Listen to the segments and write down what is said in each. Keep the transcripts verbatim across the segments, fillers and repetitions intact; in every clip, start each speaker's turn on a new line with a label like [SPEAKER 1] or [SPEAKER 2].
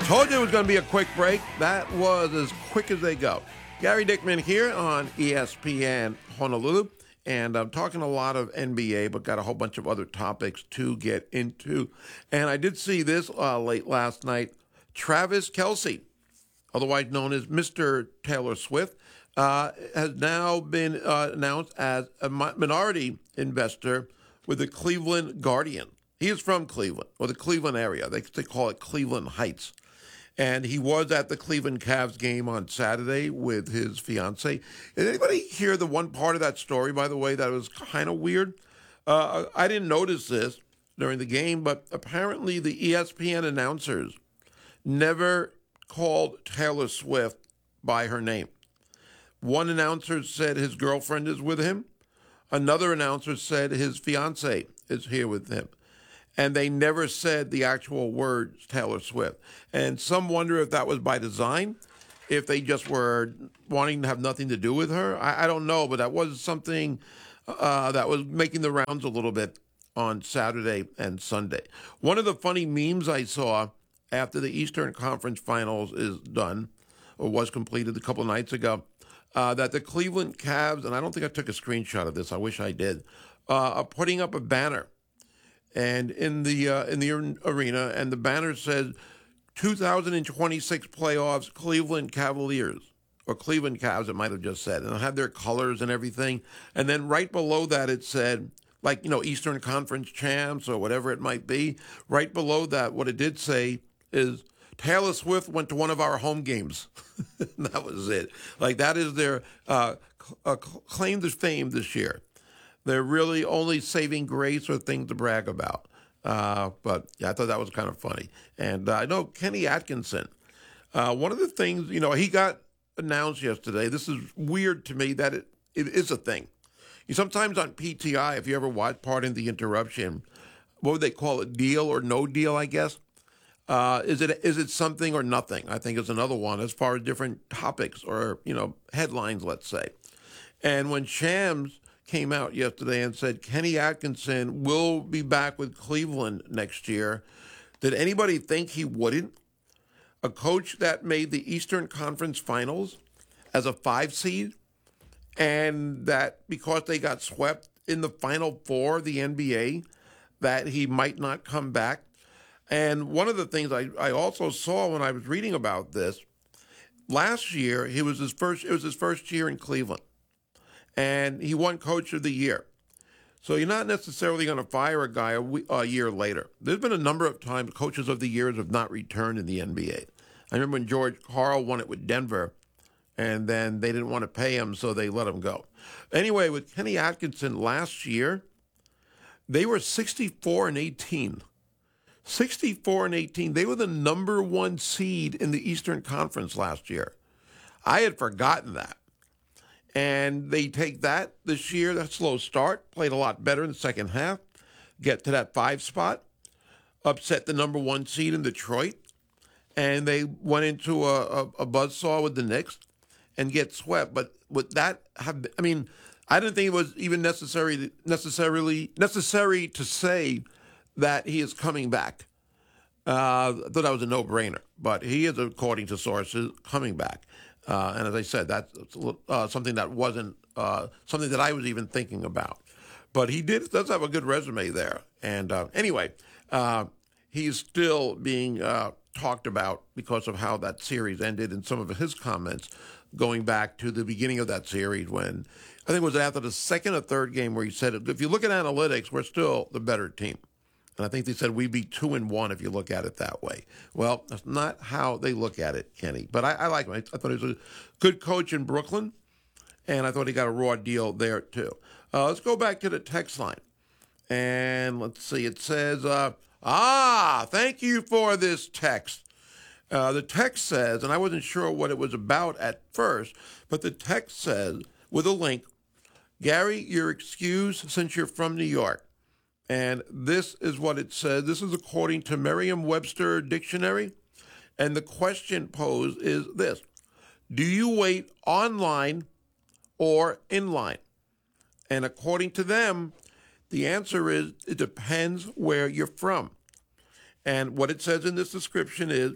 [SPEAKER 1] Told you it was going to be a quick break. That was as quick as they go. Gary Dickman here on E S P N Honolulu. And I'm talking a lot of N B A, but got a whole bunch of other topics to get into. And I did see this uh, late last night. Travis Kelce, otherwise known as Mister Taylor Swift, uh, has now been uh, announced as a minority investor with the Cleveland Guardian. He is from Cleveland, or the Cleveland area. They, they call it Cleveland Heights. And he was at the Cleveland Cavs game on Saturday with his fiance. Did anybody hear the one part of that story, by the way, that was kind of weird? Uh, I didn't notice this during the game, but apparently the E S P N announcers never called Taylor Swift by her name. One announcer said his girlfriend is with him. Another announcer said his fiance is here with him. And they never said the actual words Taylor Swift. And some wonder if that was by design, if they just were wanting to have nothing to do with her. I, I don't know, but that was something uh, that was making the rounds a little bit on Saturday and Sunday. One of the funny memes I saw after the Eastern Conference Finals is done, or was completed a couple nights ago, uh, that the Cleveland Cavs, and I don't think I took a screenshot of this, I wish I did, uh, are putting up a banner and in the uh, in the arena, and the banner says two thousand twenty-six playoffs, Cleveland Cavaliers, or Cleveland Cavs, it might have just said, and it had their colors and everything. And then right below that it said, like, you know, Eastern Conference champs or whatever it might be. Right below that, what it did say is, Taylor Swift went to one of our home games. That was it. Like, that is their uh, uh, claim to fame this year. They're really only saving grace or things to brag about. Uh, but yeah, I thought that was kind of funny. And uh, I know Kenny Atkinson, uh, one of the things, you know, he got announced yesterday. This is weird to me that it, it is a thing. You sometimes on P T I, if you ever watch Pardon the Interruption, what would they call it? Deal or no deal, I guess. Uh, is it is it something or nothing? I think is another one as far as different topics or, you know, headlines, let's say. And when Shams came out yesterday and said Kenny Atkinson will be back with Cleveland next year, did anybody think he wouldn't? A coach that made the Eastern Conference Finals as a five seed, and that because they got swept in the Final Four of the N B A, that he might not come back. And one of the things I, I also saw when I was reading about this, last year he was his first it was his first year in Cleveland. And he won Coach of the Year. So you're not necessarily going to fire a guy a, we- a year later. There's been a number of times Coaches of the Years have not returned in the N B A. I remember when George Karl won it with Denver, and then they didn't want to pay him, so they let him go. Anyway, with Kenny Atkinson last year, they were sixty-four and eighteen. sixty-four and eighteen. They were the number one seed in the Eastern Conference last year. I had forgotten that. And they take that this year, that slow start, played a lot better in the second half, get to that five spot, upset the number one seed in Detroit, and they went into a, a, a buzzsaw with the Knicks and get swept. But with that, have, I mean, I didn't think it was even necessary, necessarily necessary to say that he is coming back. Uh, I thought that was a no-brainer. But he is, according to sources, coming back. Uh, and as I said, that's uh, something that wasn't uh, something that I was even thinking about. But he did does have a good resume there. And uh, anyway, uh, he's still being uh, talked about because of how that series ended and some of his comments going back to the beginning of that series when I think it was after the second or third game where he said, if you look at analytics, we're still the better team. And I think they said we'd be two and one if you look at it that way. Well, that's not how they look at it, Kenny. But I, I like him. I, I thought he was a good coach in Brooklyn, and I thought he got a raw deal there too. Uh, let's go back to the text line. And let's see. It says, uh, ah, thank you for this text. Uh, the text says, and I wasn't sure what it was about at first, but the text says, with a link, Gary, you're excused since you're from New York. And this is what it says. This is according to Merriam-Webster Dictionary. And the question posed is this. Do you wait online or in line? And according to them, the answer is it depends where you're from. And what it says in this description is,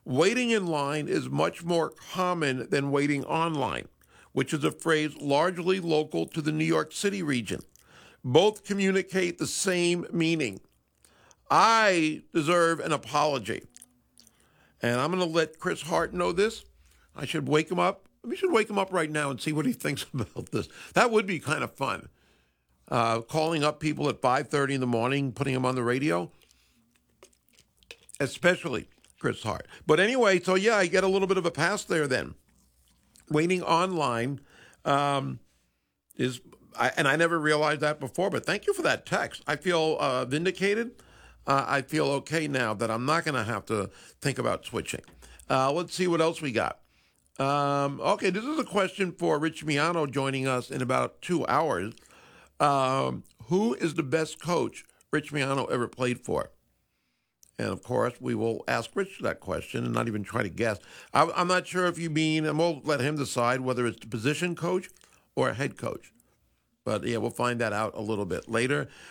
[SPEAKER 1] Waiting in line is much more common than waiting online, which is a phrase largely local to the New York City region. Both communicate the same meaning. I deserve an apology. And I'm going to let Chris Hart know this. I should wake him up. We should wake him up right now and see what he thinks about this. That would be kind of fun. Uh, calling up people at five thirty in the morning, putting them on the radio. Especially Chris Hart. But anyway, so yeah, I get a little bit of a pass there then. Waiting online um, is, I, and I never realized that before, but thank you for that text. I feel uh, vindicated. Uh, I feel okay now that I'm not going to have to think about switching. Uh, let's see what else we got. Um, okay, this is a question for Rich Miano joining us in about two hours. Um, who is the best coach Rich Miano ever played for? And, of course, we will ask Rich that question and not even try to guess. I, I'm not sure if you mean, and we'll let him decide whether it's the position coach or a head coach. But, yeah, we'll find that out a little bit later.